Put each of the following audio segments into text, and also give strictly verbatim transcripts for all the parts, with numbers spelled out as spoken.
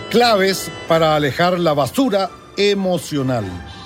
Claves para alejar la basura emocional.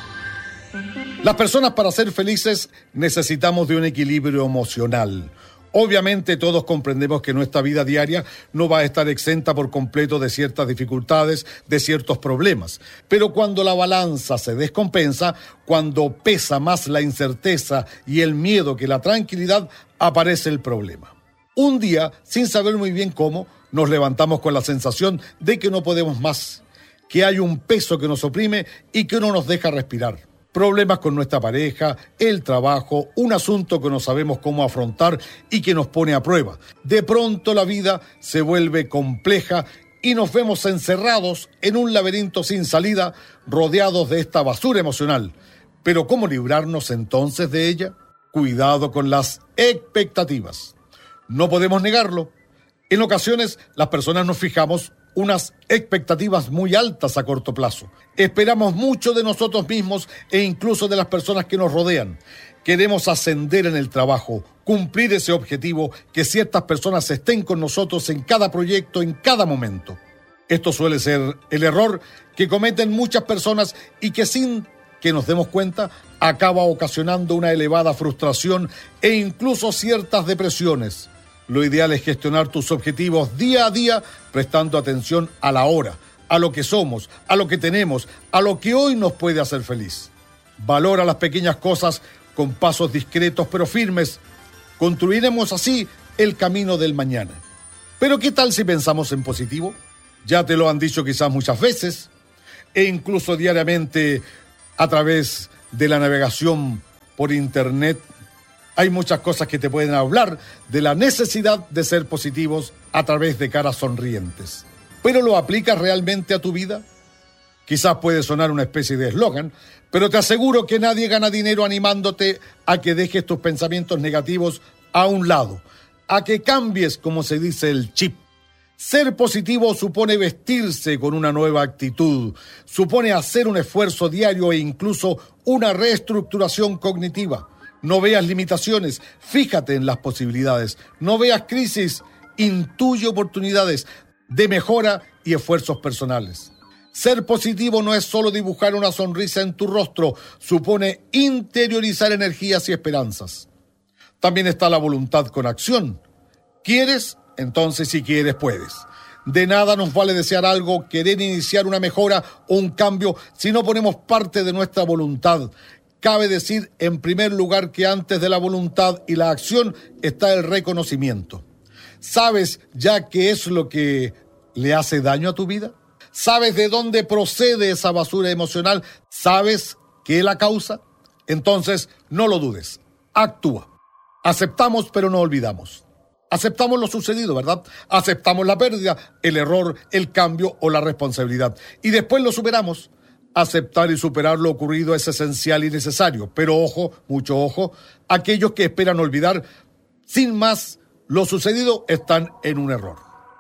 Las personas, para ser felices, necesitamos de un equilibrio emocional. Obviamente todos comprendemos que nuestra vida diaria no va a estar exenta por completo de ciertas dificultades, de ciertos problemas. Pero cuando la balanza se descompensa, cuando pesa más la incerteza y el miedo que la tranquilidad, aparece el problema. Un día, sin saber muy bien cómo, nos levantamos con la sensación de que no podemos más, que hay un peso que nos oprime y que no nos deja respirar. Problemas con nuestra pareja, el trabajo, un asunto que no sabemos cómo afrontar y que nos pone a prueba. De pronto la vida se vuelve compleja y nos vemos encerrados en un laberinto sin salida, rodeados de esta basura emocional. Pero ¿cómo librarnos entonces de ella? Cuidado con las expectativas. No podemos negarlo. En ocasiones las personas nos fijamos unas expectativas muy altas a corto plazo. Esperamos mucho de nosotros mismos e incluso de las personas que nos rodean. Queremos ascender en el trabajo, cumplir ese objetivo, que ciertas personas estén con nosotros en cada proyecto, en cada momento. Esto suele ser el error que cometen muchas personas y que sin que nos demos cuenta acaba ocasionando una elevada frustración e incluso ciertas depresiones. Lo ideal es gestionar tus objetivos día a día, prestando atención a la hora, a lo que somos, a lo que tenemos, a lo que hoy nos puede hacer feliz. Valora las pequeñas cosas con pasos discretos pero firmes. Construiremos así el camino del mañana. Pero ¿qué tal si pensamos en positivo? Ya te lo han dicho quizás muchas veces, e incluso diariamente a través de la navegación por internet. Hay muchas cosas que te pueden hablar de la necesidad de ser positivos a través de caras sonrientes. ¿Pero lo aplicas realmente a tu vida? Quizás puede sonar una especie de eslogan, pero te aseguro que nadie gana dinero animándote a que dejes tus pensamientos negativos a un lado, a que cambies, como se dice, el chip. Ser positivo supone vestirse con una nueva actitud, supone hacer un esfuerzo diario e incluso una reestructuración cognitiva. No veas limitaciones, fíjate en las posibilidades. No veas crisis, intuye oportunidades de mejora y esfuerzos personales. Ser positivo no es solo dibujar una sonrisa en tu rostro, supone interiorizar energías y esperanzas. También está la voluntad con acción. ¿Quieres? Entonces, si quieres, puedes. De nada nos vale desear algo, querer iniciar una mejora o un cambio si no ponemos parte de nuestra voluntad. Cabe decir, en primer lugar, que antes de la voluntad y la acción está el reconocimiento. ¿Sabes ya qué es lo que le hace daño a tu vida? ¿Sabes de dónde procede esa basura emocional? ¿Sabes qué la causa? Entonces, no lo dudes. Actúa. Aceptamos, pero no olvidamos. Aceptamos lo sucedido, ¿verdad? Aceptamos la pérdida, el error, el cambio o la responsabilidad. Y después lo superamos. Aceptar y superar lo ocurrido es esencial y necesario, pero ojo, mucho ojo, aquellos que esperan olvidar sin más lo sucedido están en un error.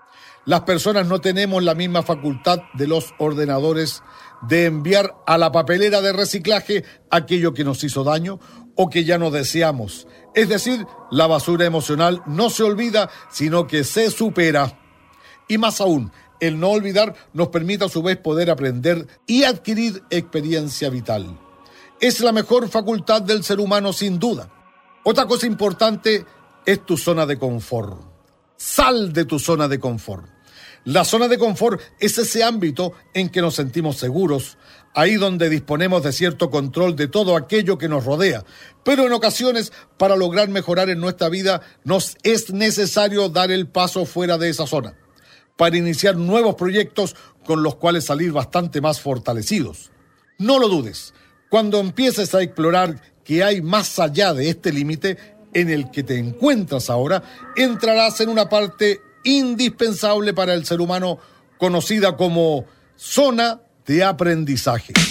Las personas no tenemos la misma facultad de los ordenadores de enviar a la papelera de reciclaje aquello que nos hizo daño o que ya no deseamos. Es decir, la basura emocional no se olvida, sino que se supera. Y más aún, el no olvidar nos permite a su vez poder aprender y adquirir experiencia vital. Es la mejor facultad del ser humano sin duda. Otra cosa importante es tu zona de confort. Sal de tu zona de confort. La zona de confort es ese ámbito en que nos sentimos seguros, ahí donde disponemos de cierto control de todo aquello que nos rodea. Pero en ocasiones, para lograr mejorar en nuestra vida, nos es necesario dar el paso fuera de esa zona, para iniciar nuevos proyectos con los cuales salir bastante más fortalecidos. No lo dudes, cuando empieces a explorar que hay más allá de este límite en el que te encuentras ahora, entrarás en una parte indispensable para el ser humano conocida como zona de aprendizaje.